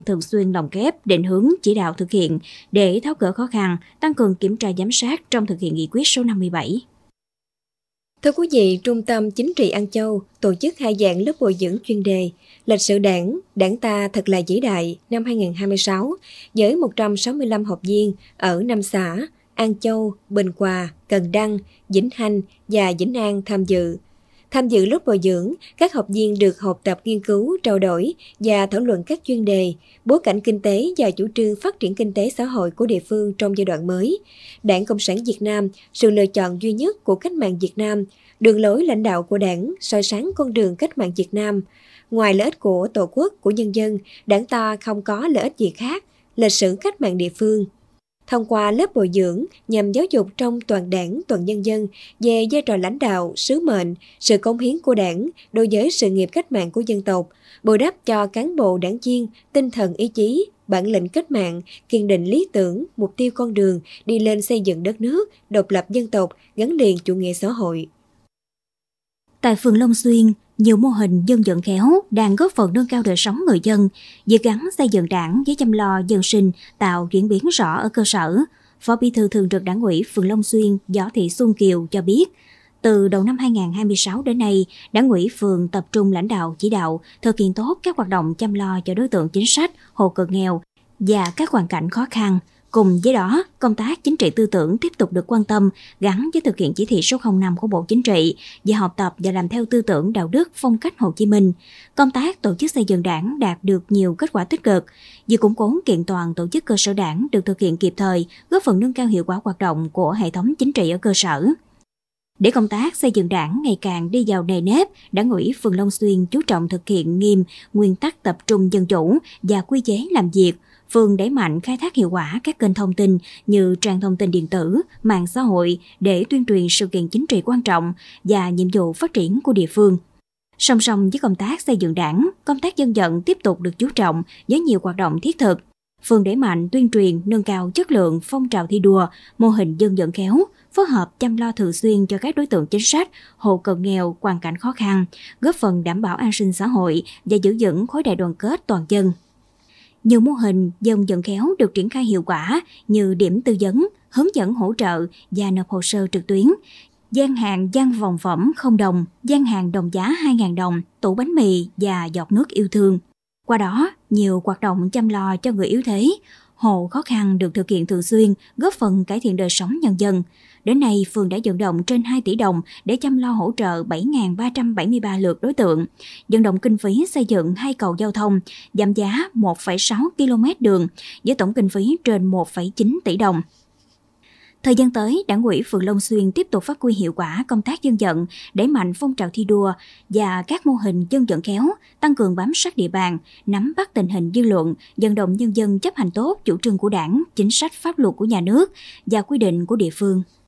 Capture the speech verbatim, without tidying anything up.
thường xuyên lồng ghép, định hướng, chỉ đạo thực hiện để tháo gỡ khó khăn, tăng cường kiểm tra giám sát trong thực hiện nghị quyết số năm mươi bảy. Thưa quý vị, Trung tâm Chính trị An Châu tổ chức hai dạng lớp bồi dưỡng chuyên đề Lịch sử Đảng, Đảng ta thật là vĩ đại năm hai không hai sáu với một trăm sáu mươi lăm học viên ở năm xã An Châu, Bình Hòa, Cần Đăng, Vĩnh Hành và Vĩnh An tham dự. Tham dự lớp bồi dưỡng, các học viên được học tập nghiên cứu, trao đổi và thảo luận các chuyên đề, bối cảnh kinh tế và chủ trương phát triển kinh tế xã hội của địa phương trong giai đoạn mới, Đảng Cộng sản Việt Nam, sự lựa chọn duy nhất của cách mạng Việt Nam, đường lối lãnh đạo của Đảng, soi sáng con đường cách mạng Việt Nam. Ngoài lợi ích của Tổ quốc, của nhân dân, Đảng ta không có lợi ích gì khác, lịch sử cách mạng địa phương. Thông qua lớp bồi dưỡng nhằm giáo dục trong toàn Đảng, toàn nhân dân về vai trò lãnh đạo, sứ mệnh, sự cống hiến của Đảng đối với sự nghiệp cách mạng của dân tộc, bồi đắp cho cán bộ đảng viên tinh thần ý chí, bản lĩnh cách mạng, kiên định lý tưởng, mục tiêu con đường đi lên xây dựng đất nước, độc lập dân tộc, gắn liền chủ nghĩa xã hội. Tại phường Long Xuyên, nhiều mô hình dân vận khéo đang góp phần nâng cao đời sống người dân, dự gắn xây dựng Đảng với chăm lo dân sinh, tạo chuyển biến rõ ở cơ sở. Phó Bí thư Thường trực Đảng ủy phường Long Xuyên Võ Thị Xuân Kiều cho biết, từ đầu năm hai không hai sáu đến nay, Đảng ủy phường tập trung lãnh đạo chỉ đạo thực hiện tốt các hoạt động chăm lo cho đối tượng chính sách, hộ cận nghèo và các hoàn cảnh khó khăn. Cùng với đó, công tác chính trị tư tưởng tiếp tục được quan tâm, gắn với thực hiện chỉ thị số không năm của Bộ Chính trị về học tập và làm theo tư tưởng đạo đức phong cách Hồ Chí Minh. Công tác tổ chức xây dựng Đảng đạt được nhiều kết quả tích cực, việc củng cố kiện toàn tổ chức cơ sở Đảng được thực hiện kịp thời, góp phần nâng cao hiệu quả hoạt động của hệ thống chính trị ở cơ sở. Để công tác xây dựng Đảng ngày càng đi vào nề nếp, Đảng ủy phường Long Xuyên chú trọng thực hiện nghiêm nguyên tắc tập trung dân chủ và quy chế làm việc. Phường đẩy mạnh khai thác hiệu quả các kênh thông tin như trang thông tin điện tử, mạng xã hội để tuyên truyền sự kiện chính trị quan trọng và nhiệm vụ phát triển của địa phương. Song song với công tác xây dựng Đảng, công tác dân vận tiếp tục được chú trọng với nhiều hoạt động thiết thực. Phường đẩy mạnh tuyên truyền nâng cao chất lượng phong trào thi đua, mô hình dân vận khéo, phối hợp chăm lo thường xuyên cho các đối tượng chính sách, hộ cận nghèo, hoàn cảnh khó khăn, góp phần đảm bảo an sinh xã hội và giữ vững khối đại đoàn kết toàn dân. Nhiều mô hình dân vận khéo được triển khai hiệu quả như điểm tư vấn, hướng dẫn hỗ trợ và nộp hồ sơ trực tuyến, gian hàng gian vòng phẩm không đồng, gian hàng đồng giá hai nghìn đồng, tủ bánh mì và giọt nước yêu thương. Qua đó, nhiều hoạt động chăm lo cho người yếu thế, hộ khó khăn được thực hiện thường xuyên, góp phần cải thiện đời sống nhân dân. Đến nay, phường đã vận động trên hai tỷ đồng để chăm lo hỗ trợ bảy nghìn ba trăm bảy mươi ba lượt đối tượng, vận động kinh phí xây dựng hai cầu giao thông, giảm giá một phẩy sáu ki lô mét đường với tổng kinh phí trên một phẩy chín tỷ đồng. Thời gian tới, Đảng ủy phường Long Xuyên tiếp tục phát huy hiệu quả công tác dân vận, đẩy mạnh phong trào thi đua và các mô hình dân vận khéo, tăng cường bám sát địa bàn, nắm bắt tình hình dư luận, vận động nhân dân chấp hành tốt chủ trương của Đảng, chính sách pháp luật của nhà nước và quy định của địa phương.